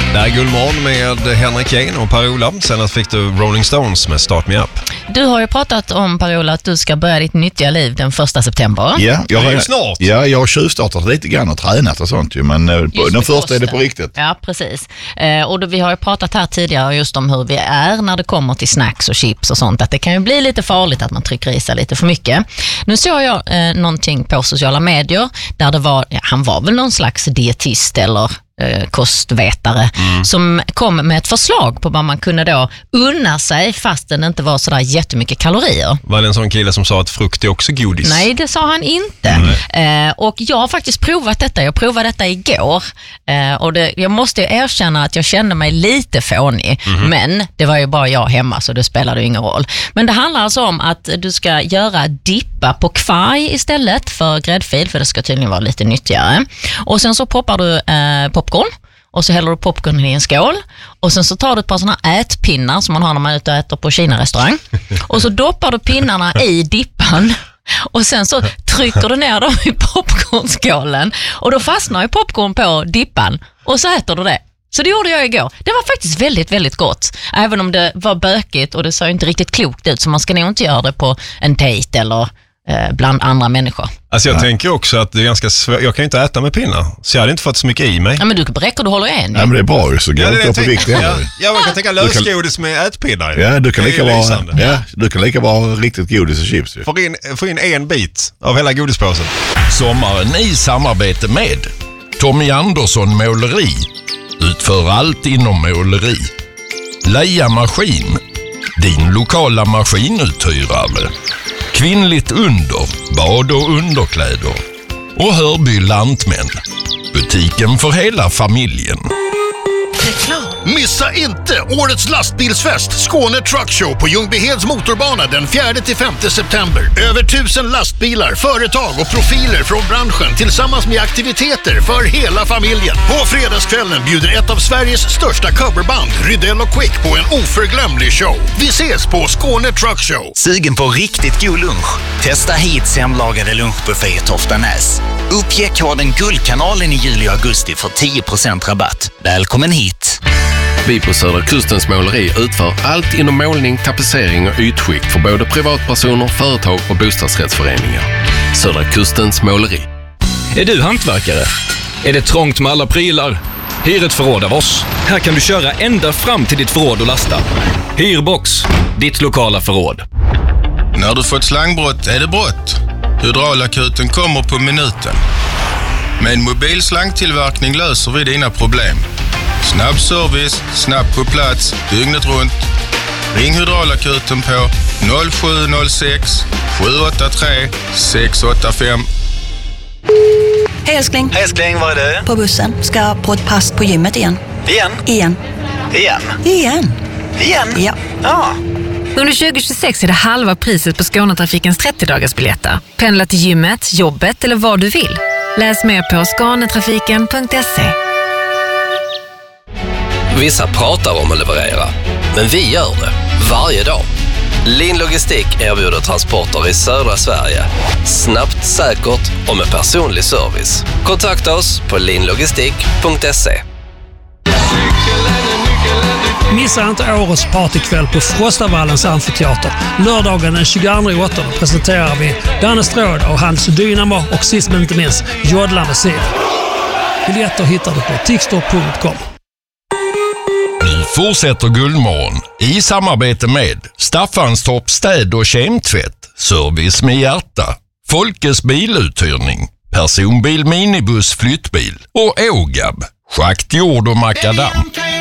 Det är Guldmorgon med Henrik Jane och Per-Ola. Senast fick du Rolling Stones med Start Me Up. Du har ju pratat om, Per-Ola, att du ska börja ditt nyttiga liv den 1 september. Ja, det är ju snart. Ja, jag har tjuvstartat lite grann och tränat och sånt ju, men den första är det på riktigt. Ja, precis. Och vi har ju pratat här tidigare just om hur vi är när det kommer till snacks och chips och sånt. Att det kan ju bli lite farligt att man trycker i sig lite för mycket. Nu såg jag någonting på sociala medier där det var, han var väl någon slags dietist eller kostvetare som kom med ett förslag på vad man kunde då unna sig fast det inte var sådär jättemycket kalorier. Var det en sån kille som sa att frukt är också godis? Nej, det sa han inte. Och jag har faktiskt provat detta. Jag provade detta igår. Och jag måste erkänna att jag kände mig lite fånig. Men det var ju bara jag hemma så det spelade ju ingen roll. Men det handlar alltså om att du ska göra dippa på kvarg istället för gräddfil, för det ska tydligen vara lite nyttigare. Och sen så poppar du popcorn och så häller du popcorn i en skål och sen så tar du ett par sådana ätpinnar som man har när man är ute och äter på Kina-restaurang och så doppar du pinnarna i dippan och sen så trycker du ner dem i popcornskålen och då fastnar ju popcorn på dippan och så äter du det. Så det gjorde jag igår. Det var faktiskt väldigt, väldigt gott. Även om det var bökigt och det såg inte riktigt klokt ut, så man ska nog inte göra det på en dejt eller bland andra människor. Alltså jag tänker också att det är ganska svårt. Jag kan ju inte äta med pinnar, så jag hade inte fått så mycket i mig. Ja, men du räcker du håller en. Ja, men det är bra ju, så går det inte på vikt heller. Ja, man kan tänka lösgodis med ätpinnar. Ja, du kan lika vara riktigt godis och chips ju. Få in en bit av hela godispåsen. Sommaren i samarbete med Tommy Andersson Måleri. Utför allt inom måleri. Leia Maskin. Din lokala maskinuthyrare. Kvinnligt under, bad och underkläder. Och Hörby Lantmän. Butiken för hela familjen. Missa inte årets lastbilsfest Skåne Truck Show på Ljungbyheds motorbana den 4-5 september. Över 1000 lastbilar, företag och profiler från branschen tillsammans med aktiviteter för hela familjen. På fredagskvällen bjuder ett av Sveriges största coverband, Rydell och Quick, på en oförglömlig show. Vi ses på Skåne Truck Show. Sugen på riktigt god lunch? Testa hit hemlagade lunchbuffé i Toftanäs. Uppge koden Guldkanalen i juli och augusti för 10% rabatt. Välkommen hit! Vi på Södra Kustens Måleri utför allt inom målning, tapetsering och ytskikt för både privatpersoner, företag och bostadsrättsföreningar. Södra Kustens Måleri. Är du hantverkare? Är det trångt med alla prylar? Hyr ett förråd av oss. Här kan du köra ända fram till ditt förråd och lasta. Hyrbox, ditt lokala förråd. När du fått slangbrott är det brott. Hydraulakuten kommer på minuten. Med en mobil slangtillverkning löser vi dina problem. Snabb service, snabbt på plats, dygnet runt. Ring Hydraulakuten på 0706 783 685. Hej älskling. Hej älskling, var är du? På bussen. Ska på ett pass på gymmet igen. Igen? Ja. Ja. Under 2026 är det halva priset på Skånetrafikens 30-dagarsbiljetter. Pendla till gymmet, jobbet eller vad du vill. Läs mer på skånetrafiken.se. Vissa pratar om att leverera, men vi gör det varje dag. Lin Logistik erbjuder transporter i södra Sverige. Snabbt, säkert och med personlig service. Kontakta oss på linlogistik.se. Missa inte årets partykväll på Frostavallens amfiteater. Lördagen den 22/8 presenterar vi Danne Stråd och hans Dynamo och sist men inte minst Jodlande Siv. Biljetter hittar du på tixtor.com. Nu fortsätter Guldmorgon i samarbete med Staffanstorp städ- och kemtvätt, service med hjärta, Folkes biluthyrning, personbil, minibuss, flyttbil och Ågab, schakt, jord och makadam.